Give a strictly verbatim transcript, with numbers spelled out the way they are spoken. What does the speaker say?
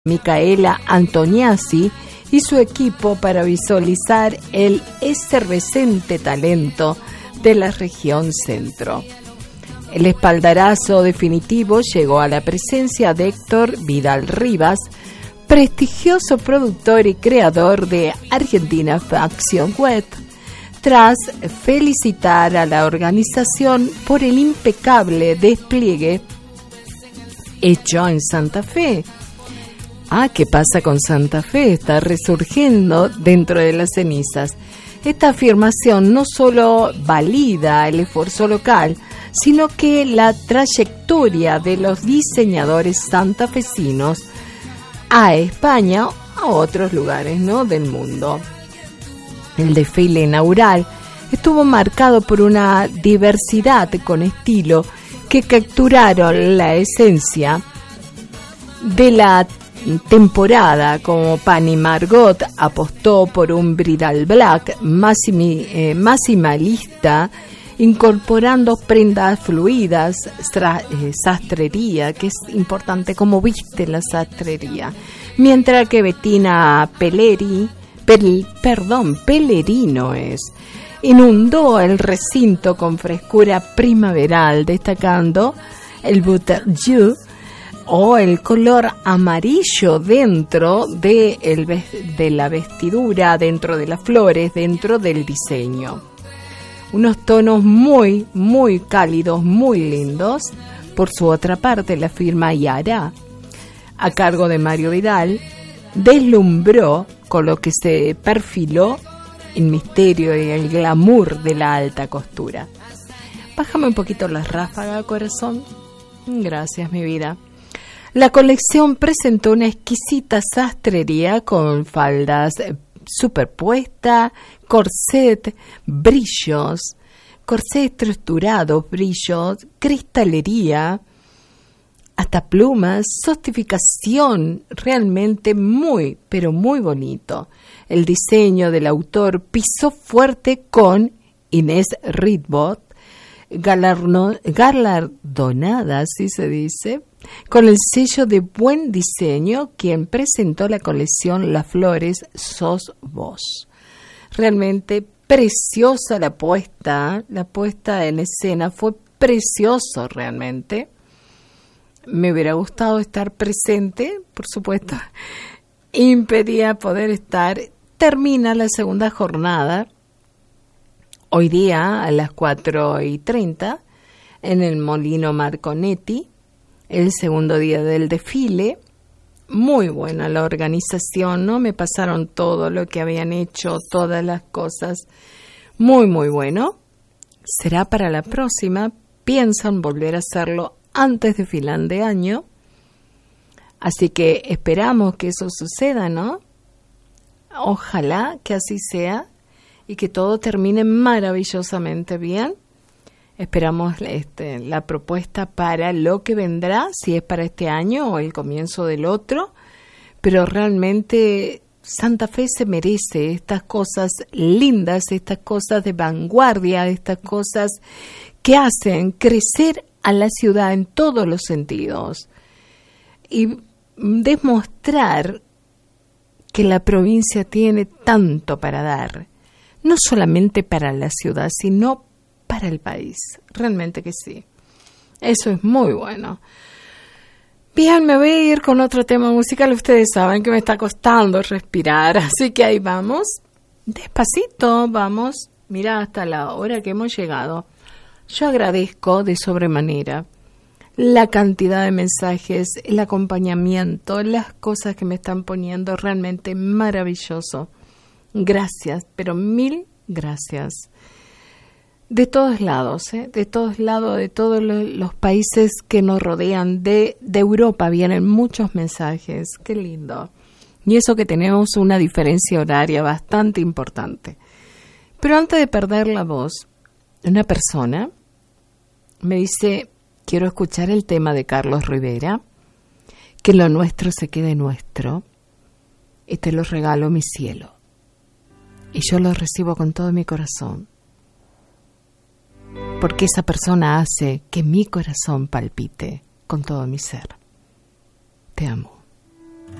Micaela Antoniazzi y su equipo para visualizar el efervescente talento de la región centro. El espaldarazo definitivo llegó a la presencia de Héctor Vidal Rivas, prestigioso productor y creador de Argentina Faction Web, tras felicitar a la organización por el impecable despliegue hecho en Santa Fe. Ah, ¿qué pasa con Santa Fe? Está resurgiendo dentro de las cenizas. Esta afirmación no solo valida el esfuerzo local, sino que la trayectoria de los diseñadores santafesinos a España o a otros lugares, ¿no?, del mundo. El desfile inaugural estuvo marcado por una diversidad con estilo que capturaron la esencia de la temporada, como Pani Margot apostó por un bridal black maximi, eh, maximalista, incorporando prendas fluidas, stra, eh, sastrería, que es importante, como viste la sastrería, mientras que Bettina Pelleri, pel, perdón, Pellerino es, inundó el recinto con frescura primaveral, destacando el Bouteille o el color amarillo dentro de, el, de la vestidura, dentro de las flores, dentro del diseño. Unos tonos muy, muy cálidos, muy lindos. Por su otra parte, la firma Yara, a cargo de Mario Vidal, deslumbró con lo que se perfiló el misterio y el glamour de la alta costura. Bájame un poquito la ráfaga, corazón. Gracias, mi vida. La colección presentó una exquisita sastrería con faldas superpuestas, corset, brillos, corset estructurados, brillos, cristalería, hasta plumas, sofisticación, realmente muy, pero muy bonito. El diseño del autor pisó fuerte con Inés Ritbot, galardonada, así se dice, con el sello de buen diseño, quien presentó la colección Las Flores Sos Vos. Realmente preciosa la puesta, la puesta en escena fue precioso realmente. Me hubiera gustado estar presente, por supuesto, impedía poder estar. Termina la segunda jornada, hoy día a las cuatro y treinta, en el Molino Marconetti, el segundo día del desfile. Muy buena la organización, ¿no? Me pasaron todo lo que habían hecho, todas las cosas. Muy, muy bueno. Será para la próxima. Piensan volver a hacerlo antes de final de año. Así que esperamos que eso suceda, ¿no? Ojalá que así sea y que todo termine maravillosamente bien. Esperamos este, la propuesta para lo que vendrá, si es para este año o el comienzo del otro, pero realmente Santa Fe se merece estas cosas lindas, estas cosas de vanguardia, estas cosas que hacen crecer a la ciudad en todos los sentidos y demostrar que la provincia tiene tanto para dar, no solamente para la ciudad, sino para el país. Realmente que sí. Eso es muy bueno. Bien, me voy a ir con otro tema musical. Ustedes saben que me está costando respirar, así que ahí vamos. Despacito, vamos. Mira hasta la hora que hemos llegado. Yo agradezco de sobremanera la cantidad de mensajes, el acompañamiento, las cosas que me están poniendo, realmente maravilloso. Gracias, pero mil gracias. De todos lados, ¿eh? de todos lados, de todos los, los países que nos rodean, de, de Europa vienen muchos mensajes. Qué lindo. Y eso que tenemos una diferencia horaria bastante importante. Pero antes de perder la voz, una persona me dice: quiero escuchar el tema de Carlos Rivera, que lo nuestro se quede nuestro, y te lo regalo, mi cielo. Y yo lo recibo con todo mi corazón, porque esa persona hace que mi corazón palpite con todo mi ser. Te amo.